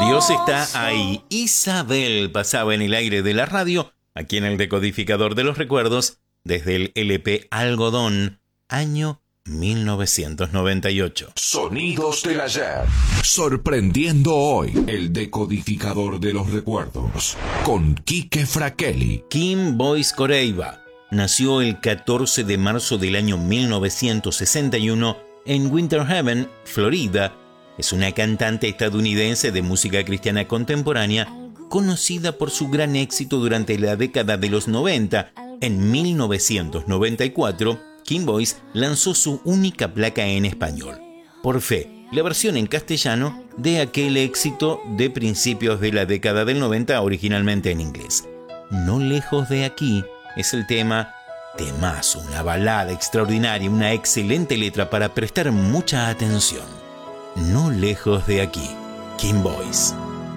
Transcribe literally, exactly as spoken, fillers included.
Dios está ahí. Isabel pasaba en el aire de la radio, aquí en el Decodificador de los Recuerdos, desde el L P Algodón, año mil novecientos noventa y ocho. Sonidos del ayer. Sorprendiendo hoy el Decodificador de los Recuerdos con Quique Fraquelli. Kim Boyce Coreiba nació el catorce de marzo del año mil novecientos sesenta y uno en Winter Haven, Florida. Es una cantante estadounidense de música cristiana contemporánea conocida por su gran éxito durante la década de los noventa. En mil novecientos noventa y cuatro, Kim Boyce lanzó su única placa en español, Por Fe, la versión en castellano de aquel éxito de principios de la década del noventa, originalmente en inglés. No lejos de aquí es el tema temazo, una balada extraordinaria, una excelente letra para prestar mucha atención. No lejos de aquí, Kim Boyce.